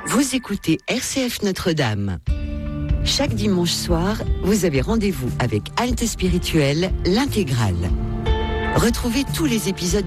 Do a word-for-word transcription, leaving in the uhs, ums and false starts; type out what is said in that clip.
Vous écoutez R C F Notre-Dame. Chaque dimanche soir, vous avez rendez-vous avec Halte Spirituelle, l'intégrale. Retrouvez tous les épisodes